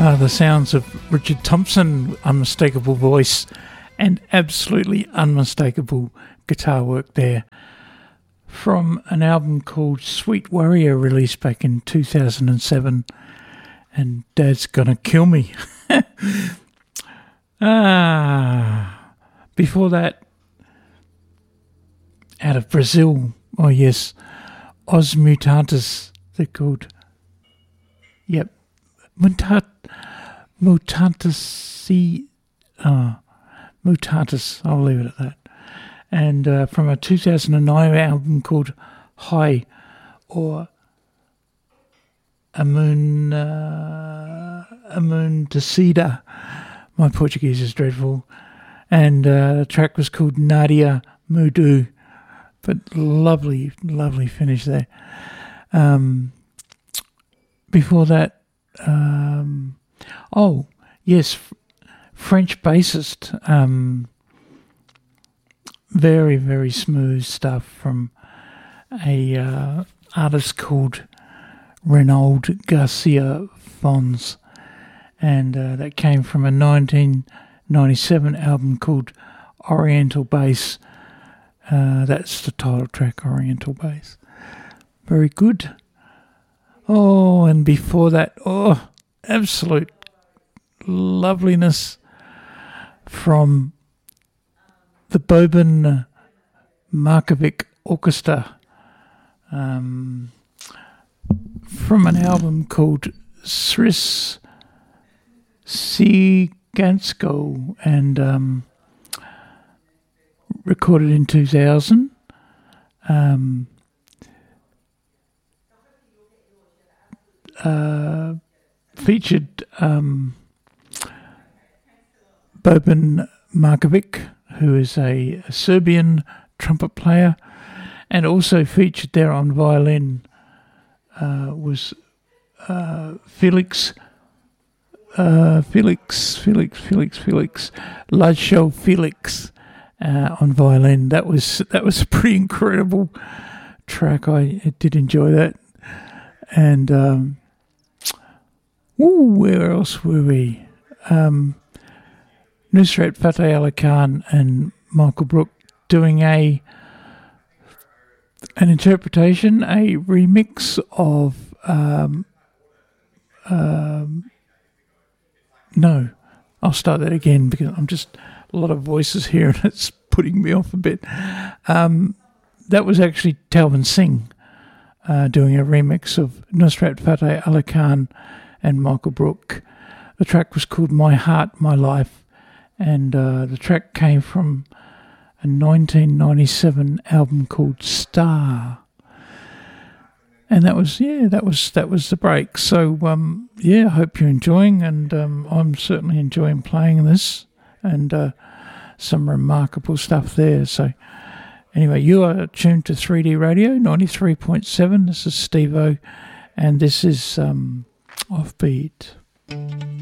The sounds of Richard Thompson, unmistakable voice and absolutely unmistakable guitar work there, from an album called Sweet Warrior, released back in 2007, and Dad's Gonna Kill Me. Before that, out of Brazil, oh yes, Os Mutantes, they're called. Yep. Mutantes, I'll leave it at that. And from a 2009 album called High, or Amundecida. My Portuguese is dreadful. And the track was called Nadia Mudu. But lovely, lovely finish there. Before that, French bassist. Very, very smooth stuff from a artist called Renaud Garcia Fons. And that came from a 1997 album called Oriental Bass. That's the title track, Oriental Bass. Very good. Oh, and before that, absolute loveliness from the Boban Markovic Orchestra, from an album called Sris Cigansko, and recorded in 2000. Featured Boban Markovic, who is a Serbian trumpet player, and also featured there on violin was Felix Ladjo Felix on violin. That was a pretty incredible track. I did enjoy that. And where else were we? Nusrat Fateh Ali Khan and Michael Brook doing an interpretation, a remix of no, I'll start that again because I'm just a lot of voices here and it's putting me off a bit. That was actually Talvin Singh doing a remix of Nusrat Fateh Ali Khan and Michael Brook. The track was called My Heart, My Life, and the track came from a 1997 album called Star. And that was the break. So I hope you're enjoying, and I'm certainly enjoying playing this, and some remarkable stuff there. So anyway, you are tuned to 3D Radio 93.7. This is Steve-O, and this is Offbeat.